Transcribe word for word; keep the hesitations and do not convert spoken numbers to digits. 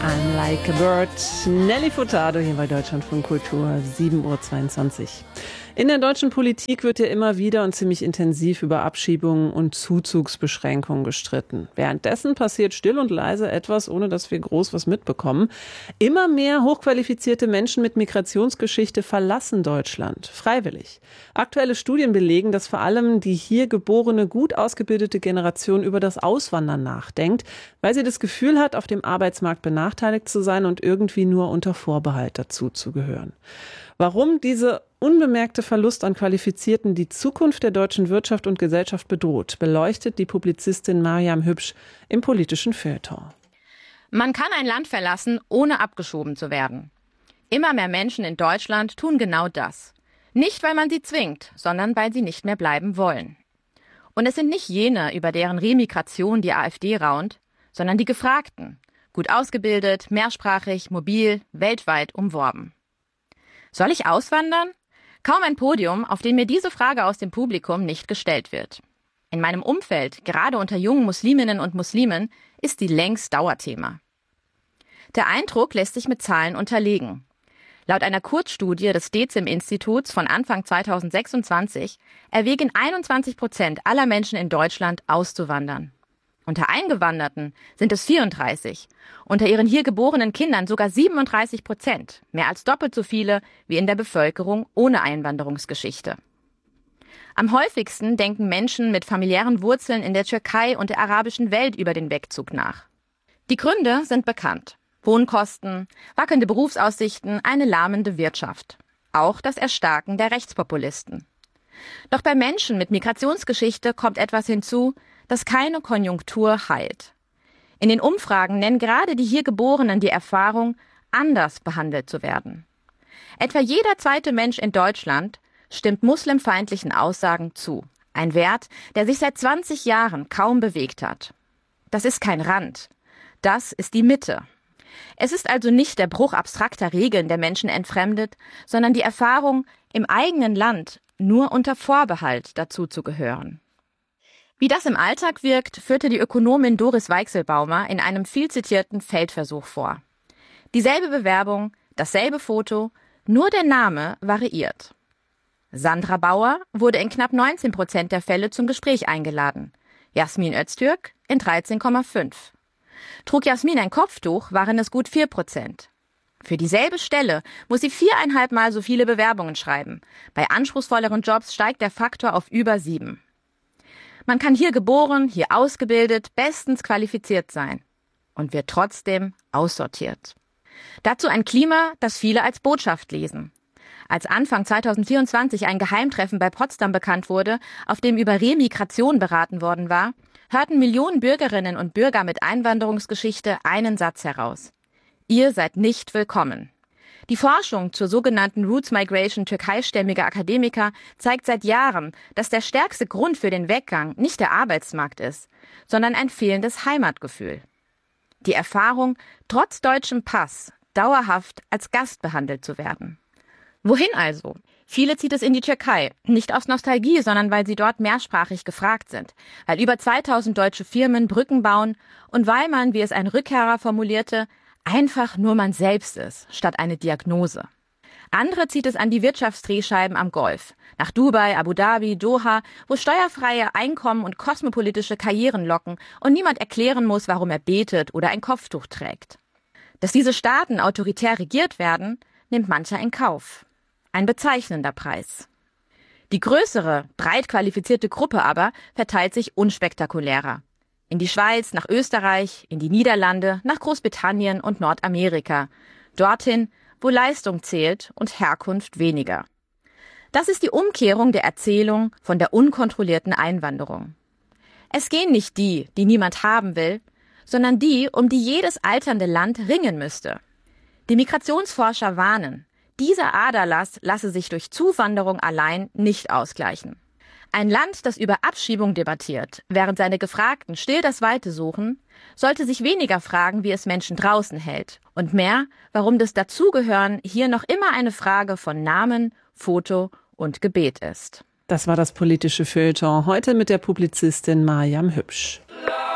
I'm like a bird. Nelly Furtado hier bei Deutschlandfunk Kultur, sieben Uhr zweiundzwanzig. In der deutschen Politik wird ja immer wieder und ziemlich intensiv über Abschiebungen und Zuzugsbeschränkungen gestritten. Währenddessen passiert still und leise etwas, ohne dass wir groß was mitbekommen. Immer mehr hochqualifizierte Menschen mit Migrationsgeschichte verlassen Deutschland, freiwillig. Aktuelle Studien belegen, dass vor allem die hier geborene, gut ausgebildete Generation über das Auswandern nachdenkt, weil sie das Gefühl hat, auf dem Arbeitsmarkt benachteiligt zu sein und irgendwie nur unter Vorbehalt dazuzugehören. Warum diese unbemerkte Verlust an Qualifizierten die Zukunft der deutschen Wirtschaft und Gesellschaft bedroht, beleuchtet die Publizistin Maryam Hübsch im politischen Feuilleton. Man kann ein Land verlassen, ohne abgeschoben zu werden. Immer mehr Menschen in Deutschland tun genau das. Nicht, weil man sie zwingt, sondern weil sie nicht mehr bleiben wollen. Und es sind nicht jene, über deren Remigration die AfD raunt, sondern die Gefragten. Gut ausgebildet, mehrsprachig, mobil, weltweit umworben. Soll ich auswandern? Kaum ein Podium, auf dem mir diese Frage aus dem Publikum nicht gestellt wird. In meinem Umfeld, gerade unter jungen Musliminnen und Muslimen, ist sie längst Dauerthema. Der Eindruck lässt sich mit Zahlen unterlegen. Laut einer Kurzstudie des DEZIM-Instituts von Anfang zweitausendsechsundzwanzig erwägen einundzwanzig Prozent aller Menschen in Deutschland auszuwandern. Unter Eingewanderten sind es vierunddreißig, unter ihren hier geborenen Kindern sogar siebenunddreißig Prozent, mehr als doppelt so viele wie in der Bevölkerung ohne Einwanderungsgeschichte. Am häufigsten denken Menschen mit familiären Wurzeln in der Türkei und der arabischen Welt über den Wegzug nach. Die Gründe sind bekannt. Wohnkosten, wackelnde Berufsaussichten, eine lahmende Wirtschaft. Auch das Erstarken der Rechtspopulisten. Doch bei Menschen mit Migrationsgeschichte kommt etwas hinzu, das keine Konjunktur heilt. In den Umfragen nennen gerade die hier Geborenen die Erfahrung, anders behandelt zu werden. Etwa jeder zweite Mensch in Deutschland stimmt muslimfeindlichen Aussagen zu. Ein Wert, der sich seit zwanzig Jahren kaum bewegt hat. Das ist kein Rand. Das ist die Mitte. Es ist also nicht der Bruch abstrakter Regeln, der Menschen entfremdet, sondern die Erfahrung, im eigenen Land nur unter Vorbehalt dazuzugehören. Wie das im Alltag wirkt, führte die Ökonomin Doris Weichselbaumer in einem viel zitierten Feldversuch vor. Dieselbe Bewerbung, dasselbe Foto, nur der Name variiert. Sandra Bauer wurde in knapp neunzehn Prozent der Fälle zum Gespräch eingeladen. Jasmin Öztürk in dreizehn Komma fünf. Trug Jasmin ein Kopftuch, waren es gut vier Prozent. Für dieselbe Stelle muss sie viereinhalb Mal so viele Bewerbungen schreiben. Bei anspruchsvolleren Jobs steigt der Faktor auf über sieben. Man kann hier geboren, hier ausgebildet, bestens qualifiziert sein und wird trotzdem aussortiert. Dazu ein Klima, das viele als Botschaft lesen. Als Anfang zweitausendvierundzwanzig ein Geheimtreffen bei Potsdam bekannt wurde, auf dem über Remigration beraten worden war, hörten Millionen Bürgerinnen und Bürger mit Einwanderungsgeschichte einen Satz heraus. Ihr seid nicht willkommen. Die Forschung zur sogenannten Roots Migration türkeistämmiger Akademiker zeigt seit Jahren, dass der stärkste Grund für den Weggang nicht der Arbeitsmarkt ist, sondern ein fehlendes Heimatgefühl. Die Erfahrung, trotz deutschem Pass dauerhaft als Gast behandelt zu werden. Wohin also? Viele zieht es in die Türkei, nicht aus Nostalgie, sondern weil sie dort mehrsprachig gefragt sind, weil über zweitausend deutsche Firmen Brücken bauen und weil man, wie es ein Rückkehrer formulierte, einfach nur man selbst ist, statt eine Diagnose. Andere zieht es an die Wirtschaftsdrehscheiben am Golf, nach Dubai, Abu Dhabi, Doha, wo steuerfreie Einkommen und kosmopolitische Karrieren locken und niemand erklären muss, warum er betet oder ein Kopftuch trägt. Dass diese Staaten autoritär regiert werden, nimmt mancher in Kauf. Ein bezeichnender Preis. Die größere, breit qualifizierte Gruppe aber verteilt sich unspektakulärer. In die Schweiz, nach Österreich, in die Niederlande, nach Großbritannien und Nordamerika. Dorthin, wo Leistung zählt und Herkunft weniger. Das ist die Umkehrung der Erzählung von der unkontrollierten Einwanderung. Es gehen nicht die, die niemand haben will, sondern die, um die jedes alternde Land ringen müsste. Die Migrationsforscher warnen, dieser Aderlass lasse sich durch Zuwanderung allein nicht ausgleichen. Ein Land, das über Abschiebung debattiert, während seine Gefragten still das Weite suchen, sollte sich weniger fragen, wie es Menschen draußen hält und mehr, warum das Dazugehören hier noch immer eine Frage von Namen, Foto und Gebet ist. Das war das politische Feuilleton, heute mit der Publizistin Maryam Hübsch.